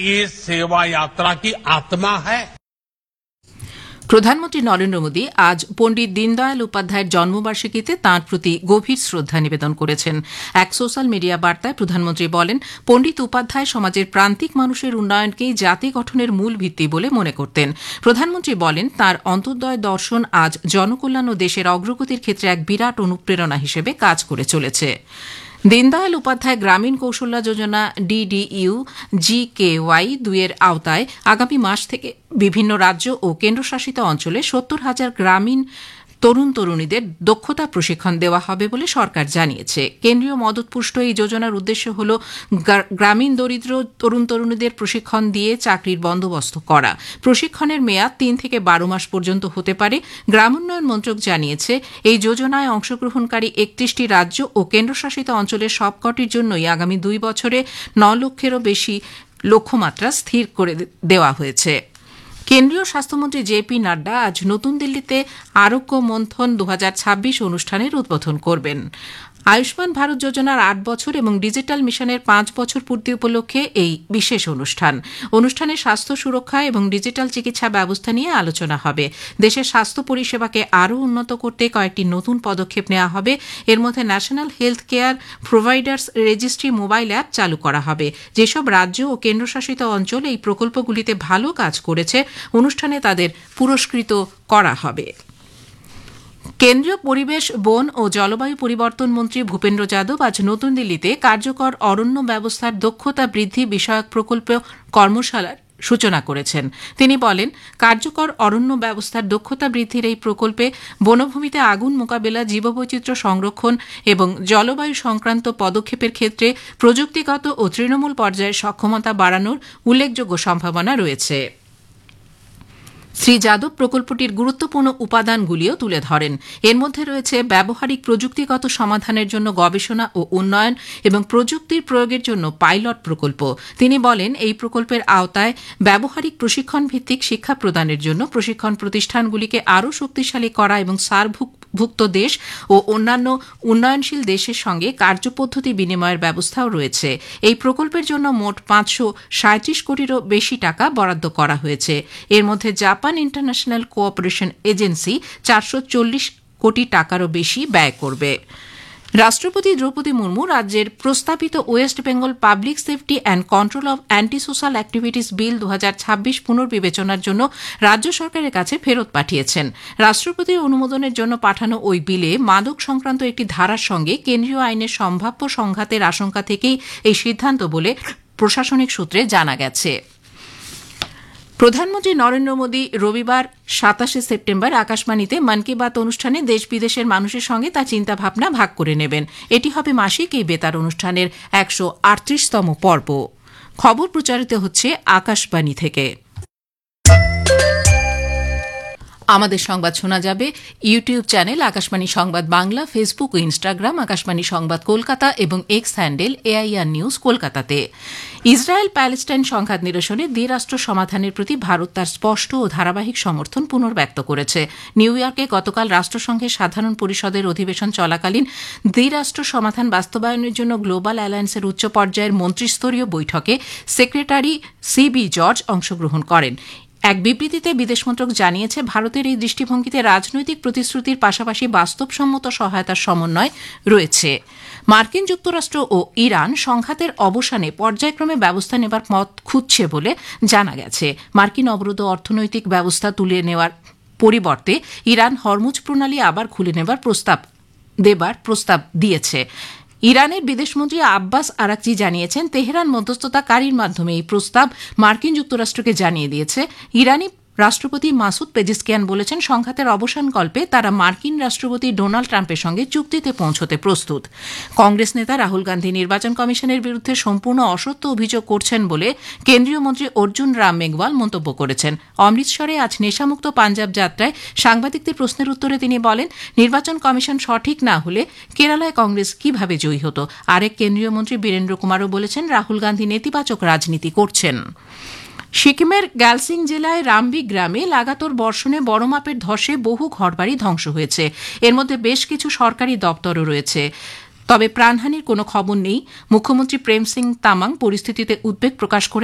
ये सेवा यात्रा की आत्मा है। প্রধানমন্ত্রী নরেন্দ্র মোদী আজ পণ্ডিত দীনদয়াল উপাধ্যায়ের জন্মবার্ষিকীতে তাঁর প্রতি গভীর শ্রদ্ধা নিবেদন করেছেন। এক সোশ্যাল মিডিয়া বার্তায় প্রধানমন্ত্রী বলেন, পণ্ডিত উপাধ্যায় সমাজের প্রান্তিক মানুষের উন্নয়নকেই জাতি গঠনের মূল ভিত্তি বলে মনে করতেন। প্রধানমন্ত্রী বলেন, তাঁর অন্তর্দয় দর্শন আজ জনকল্যাণ ও দেশের অগ্রগতির ক্ষেত্রে এক বিরাট অনুপ্রেরণা হিসেবে কাজ করে চলেছে। দীনদয়াল উপাধ্যায় গ্রামীণ কৌশল্য যোজনা DDU GKY 2 এর আওতায় আগামী মাস থেকে বিভিন্ন রাজ্য ও কেন্দ্রশাসিত অঞ্চলে 70,000 গ্রামীণ তরুণ তরুণীদের দক্ষতা প্রশিক্ষণ দেওয়া হবে বলে সরকার জানিয়েছে। কেন্দ্রীয় মদতপুষ্ট এই যোজনার উদ্দেশ্য হল গ্রামীণ দরিদ্র তরুণ তরুণীদের প্রশিক্ষণ দিয়ে চাকরির বন্দোবস্ত করা। প্রশিক্ষণের মেয়াদ 3 থেকে 12 মাস পর্যন্ত হতে পারে। গ্রামোন্নয়ন মন্ত্রক জানিয়েছে, এই যোজনায় অংশগ্রহণকারী 31টি রাজ্য ও কেন্দ্রশাসিত অঞ্চলের সবকটির জন্যই আগামী 2 বছরে 9 লক্ষেরও বেশি লক্ষ্যমাত্রা স্থির করে দেওয়া হয়েছে। কেন্দ্রীয় স্বাস্থ্যমন্ত্রী JP নাড্ডা আজ নতুন দিল্লিতে আরোগ্য মন্থন 2026 অনুষ্ঠানের উদ্বোধন করবেন। আয়ুষ্মান ভারত যোজনার 8 বছর এবং ডিজিটাল মিশনের 5 বছর পূর্তি উপলক্ষে এই বিশেষ অনুষ্ঠানে স্বাস্থ্য সুরক্ষা এবং ডিজিটাল চিকিৎসা ব্যবস্থা নিয়ে আলোচনা হবে। দেশের স্বাস্থ্য পরিষেবাকে আরও উন্নত করতে কয়েকটি নতুন পদক্ষেপ নেওয়া হবে। এর মধ্যে national health care providers registry mobile app চালু করা হবে। যেসব রাজ্য ও কেন্দ্রশাসিত অঞ্চল এই প্রকল্পগুলিতে ভালো কাজ করেছে, অনুষ্ঠানে তাদের পুরস্কৃত করা হবে। কেন্দ্রীয় পরিবেশ, বন ও জলবায়ু পরিবর্তন মন্ত্রী ভূপেন্দ্র যাদব আজ নতুন দিল্লিতে কার্যকর অরণ্য ব্যবস্থার দক্ষতা বৃদ্ধি বিষয়ক প্রকল্প কর্মশালার সূচনা করেছেন। তিনি বলেন, কার্যকর অরণ্য ব্যবস্থার দক্ষতা বৃদ্ধির এই প্রকল্পে বনভূমিতে আগুন মোকাবেলা, জীববৈচিত্র্য সংরক্ষণ এবং জলবায়ু সংক্রান্ত পদক্ষেপের ক্ষেত্রে প্রযুক্তিগত ও তৃণমূল পর্যায়ে সক্ষমতা বাড়ানোর উল্লেখযোগ্য সম্ভাবনা রয়েছে। শ্রী যাদব প্রকল্পটির গুরুত্বপূর্ণ উপাদানগুলিও তুলে ধরেন। এর মধ্যে রয়েছে ব্যবহারিক প্রযুক্তিগত সমাধানের জন্য গবেষণা ও উন্নয়ন এবং প্রযুক্তির প্রয়োগের জন্য পাইলট প্রকল্প। তিনি বলেন, এই প্রকল্পের আওতায় ব্যবহারিক প্রশিক্ষণ ভিত্তিক শিক্ষা প্রদানের জন্য প্রশিক্ষণ প্রতিষ্ঠানগুলিকে আরও শক্তিশালী করা এবং সার্কভুক্ত দেশ ও অন্যান্য উন্নয়নশীল দেশের সঙ্গে কার্যপদ্ধতি বিনিময়ের ব্যবস্থাও রয়েছে। এই প্রকল্পের জন্য মোট 537 কোটিরও বেশি টাকা বরাদ্দ করা হয়েছে। এর মধ্যে জাপান ইন্টারন্যাশনাল কোঅপারেশন এজেন্সি 440 কোটি টাকারও বেশি ব্যয় করবে। রাষ্ট্রপতি দ্রৌপদী মুর্মু রাজ্যের প্রস্তাবিত West Bengal public safety and control of anti social activities বিল 2026 পুনর্বিবেচনার জন্য রাজ্য সরকারের কাছে ফেরত পাঠিয়েছেন। রাষ্ট্রপতির অনুমোদনের জন্য পাঠানো ওই বিলে মাদক সংক্রান্ত একটি ধারার সঙ্গে কেন্দ্রীয় আইনের সম্ভাব্য সংঘাতের আশঙ্কা থেকেই এই সিদ্ধান্ত বলে প্রশাসনিক সূত্রে জানা গেছে। প্রধানমন্ত্রী নরেন্দ্র মোদী রবিবার 27 সেপ্টেম্বর আকাশবাণীতে মন কি বাত অনুষ্ঠানে দেশ বিদেশের মানুষের সঙ্গে তার চিন্তাভাবনা ভাগ করে নেবেন। এটি হবে মাসিক এই বেতার অনুষ্ঠানের 138তম পর্ব। খবর প্রচারিত হচ্ছে আকাশবাণী থেকে। আমাদের সংবাদ শোনা যাবে ইউটিউব চ্যানেল আকাশবাণী সংবাদ বাংলা, ফেসবুক ও ইনস্টাগ্রাম আকাশবাণী সংবাদ কলকাতা এবং এক্স হ্যান্ডেল AIR নিউজ কলকাতাতে। ইসরায়েল প্যালেস্টাইন সংঘাত নিরসনে দ্বিরাষ্ট্র সমাধানের প্রতি ভারত তার স্পষ্ট ও ধারাবাহিক সমর্থন পুনর্ব্যক্ত করেছে। নিউ ইয়র্কে গতকাল রাষ্ট্রসংঘের সাধারণ পরিষদের অধিবেশন চলাকালীন দ্বিরাষ্ট্র সমাধান বাস্তবায়নের জন্য গ্লোবাল অ্যালায়েন্সের উচ্চ পর্যায়ের মন্ত্রিস্তরীয় বৈঠকে সেক্রেটারি CB জর্জ অংশগ্রহণ করেন। এক বিবৃতিতে বিদেশমন্ত্রক জানিয়েছে, ভারতের এই দৃষ্টিভঙ্গিতে রাজনৈতিক প্রতিশ্রুতির পাশাপাশি বাস্তবসম্মত সহায়তার সমন্বয় রয়েছে। মার্কিন যুক্তরাষ্ট্র ও ইরান সংঘাতের অবসানে পর্যায়ক্রমে ব্যবস্থা নেবার পথ খুঁজছে বলে জানা গেছে। মার্কিন অবরোধ অর্থনৈতিক ব্যবস্থা তুলে নেওয়ার পরিবর্তে ইরান হরমুজ প্রণালী আবার খুলে নেবার প্রস্তাব দিয়েছে। ইরানের বিদেশমন্ত্রী আব্বাস আরাকচি জানিয়েছেন, তেহরান মধ্যস্থতাকারীর মাধ্যমে এই প্রস্তাব মার্কিন যুক্তরাষ্ট্রকে জানিয়ে দিয়েছে। ইরানি রাষ্ট্রপতি মাসুদ পেজিশকিয়ান বলেছেন, সংঘাতের অবসানকল্পে তারা মার্কিন রাষ্ট্রপতি ডোনাল্ড ট্রাম্পের সঙ্গে চুক্তিতে পৌঁছতে প্রস্তুত। কংগ্রেস নেতা রাহুল গান্ধী নির্বাচন কমিশনের বিরুদ্ধে সম্পূর্ণ অসত্য অভিযোগ করছেন বলে কেন্দ্রীয় মন্ত্রী অর্জুন রাম মেঘওয়াল মন্তব্য করেছেন। অমৃতসরে আজ নেশামুক্ত পাঞ্জাব যাত্রায় সাংবাদিকদের প্রশ্নের উত্তরে তিনি বলেন, নির্বাচন কমিশন সঠিক না হলে কেরালায় কংগ্রেস কিভাবে জয়ী হতো। আরেক কেন্দ্রীয় মন্ত্রী বীরেন্দ্র কুমারও বলেছেন, রাহুল গান্ধী নেতিবাচক রাজনীতি করছেন। সিকিমের গ্যালসিং জেলায় রামবি গ্রামে লাগাতার বর্ষণে বড় মাপের ধসে বহু ঘরবাড়ি ধ্বংস হয়েছে। এর মধ্যে বেশ কিছু সরকারি দপ্তরও রয়েছে, তবে প্রাণহানির কোনো খবর নেই। মুখ্যমন্ত্রী প্রেম সিং তামাং পরিস্থিতিতে উদ্বেগ প্রকাশ করে